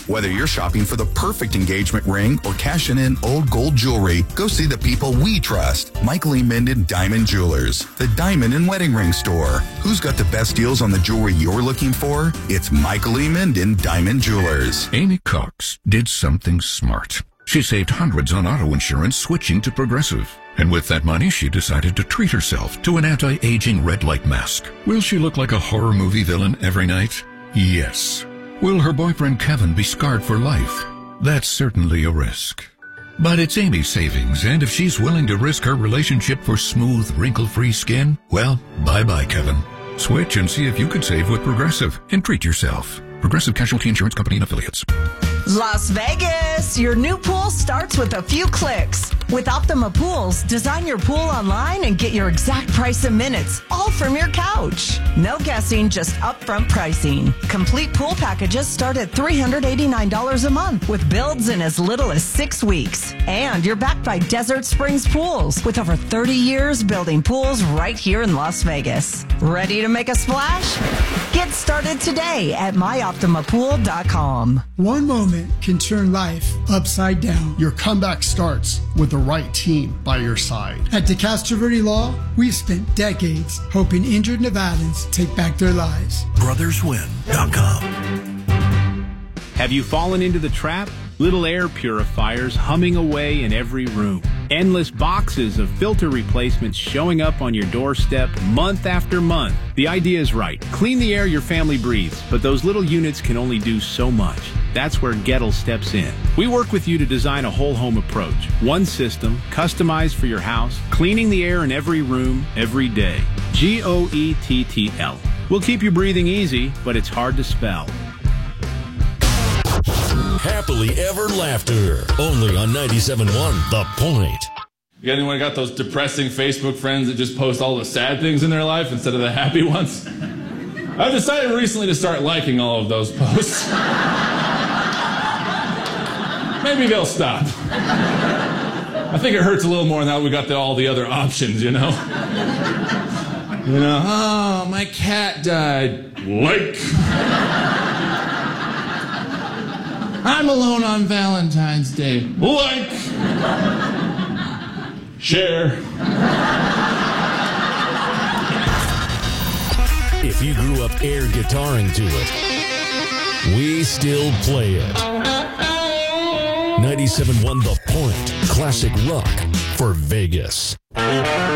Whether you're shopping for the perfect engagement ring or cashing in old gold jewelry, go see the people we trust. Michael E. Minden Diamond Jewelers, the diamond and wedding ring store. Who's got the best deals on the jewelry you're looking for? It's Michael E. Minden Diamond Jewelers. Amy Cox did something smart. She saved hundreds on auto insurance switching to Progressive. And with that money, she decided to treat herself to an anti-aging red light mask. Will she look like a horror movie villain every night? Yes. Will her boyfriend Kevin be scarred for life? That's certainly a risk. But it's Amy's savings, and if she's willing to risk her relationship for smooth, wrinkle-free skin, well, bye-bye, Kevin. Switch and see if you could save with Progressive and treat yourself. Progressive Casualty Insurance Company and Affiliates. Las Vegas! Your new pool starts with a few clicks. With Optima Pools, design your pool online and get your exact price in minutes, all from your couch. No guessing, just upfront pricing. Complete pool packages start at $389 a month with builds in as little as 6 weeks. And you're backed by Desert Springs Pools with over 30 years building pools right here in Las Vegas. Ready to make a splash? Get started today at myoptimapool.com. One moment can turn life upside down. Your comeback starts with the right team by your side. At DeCastro Verde Law, we've spent decades helping injured Nevadans take back their lives. BrothersWin.com. Have you fallen into the trap? Little air purifiers humming away in every room. Endless boxes of filter replacements showing up on your doorstep month after month. The idea is right. Clean the air your family breathes, but those little units can only do so much. That's where Gettle steps in. We work with you to design a whole home approach. One system, customized for your house, cleaning the air in every room, every day. Gettl. We'll keep you breathing easy, but it's hard to spell. Happily Ever Laughter, only on 97.1 The Point. You got anyone got those depressing Facebook friends that just post all the sad things in their life instead of the happy ones? I've decided recently to start liking all of those posts. Maybe they'll stop. I think it hurts a little more now that we got all the other options, you know? Oh, my cat died. Like. I'm alone on Valentine's Day. Like. Share. If you grew up air guitaring to it, we still play it. 97.1 The Point, classic rock for Vegas.